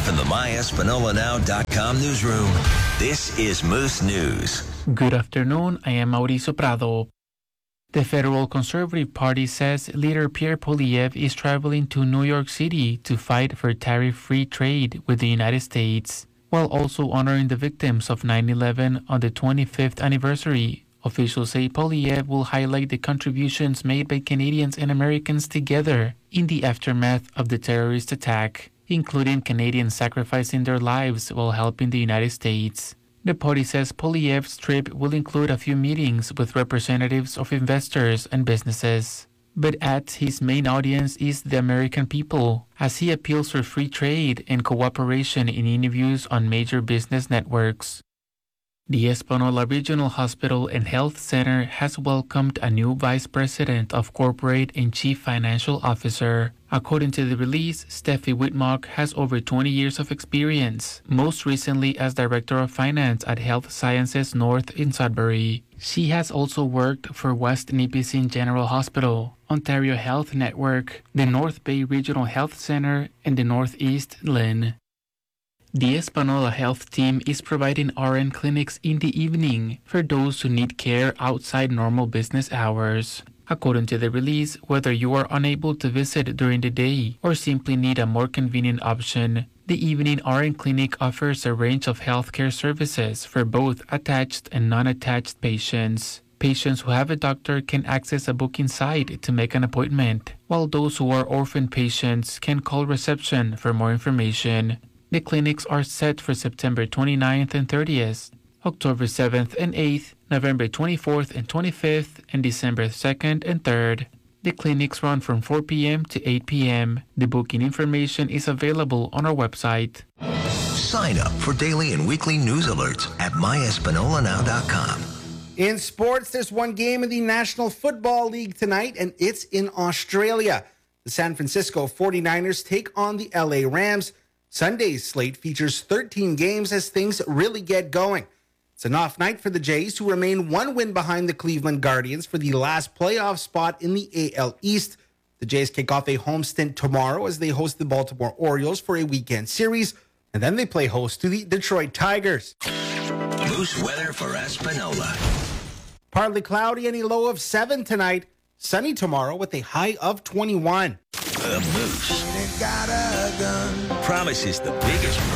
From the MyEspanolaNow.com newsroom, this is Moose News. Good afternoon, I am Mauricio Prado. The Federal Conservative Party says leader Pierre Poilievre is traveling to New York City to fight for tariff-free trade with the United States, while also honoring the victims of 9/11 on the 25th anniversary. Officials say Poilievre will highlight the contributions made by Canadians and Americans together in the aftermath of the terrorist attack, including Canadians sacrificing their lives while helping the United States. The party says Poilievre's trip will include a few meetings with representatives of investors and businesses, but adds his main audience is the American people, as he appeals for free trade and cooperation in interviews on major business networks. The Espanola Regional Hospital and Health Center has welcomed a new Vice President of Corporate and Chief Financial Officer. According to the release, Steffi Whitmock has over 20 years of experience, most recently as Director of Finance at Health Sciences North in Sudbury. She has also worked for West Nipissing General Hospital, Ontario Health Network, the North Bay Regional Health Center, and the Northeast LHIN. The Espanola Health Team is providing RN clinics in the evening for those who need care outside normal business hours. According to the release, whether you are unable to visit during the day or simply need a more convenient option, the evening RN clinic offers a range of healthcare services for both attached and non-attached patients. Patients who have a doctor can access a booking site to make an appointment, while those who are orphan patients can call reception for more information. The clinics are set for September 29th and 30th, October 7th and 8th, November 24th and 25th, and December 2nd and 3rd. The clinics run from 4 p.m. to 8 p.m. The booking information is available on our website. Sign up for daily and weekly news alerts at MyEspanolaNow.com. In sports, there's one game in the National Football League tonight, and it's in Australia. The San Francisco 49ers take on the LA Rams. Sunday's slate features 13 games as things really get going. It's an off night for the Jays, who remain one win behind the Cleveland Guardians for the last playoff spot in the AL East. The Jays kick off a home stint tomorrow as they host the Baltimore Orioles for a weekend series, and then they play host to the Detroit Tigers. Moose weather for Espanola. Partly cloudy and a low of 7 tonight. Sunny tomorrow with a high of 21. The Moose promises the biggest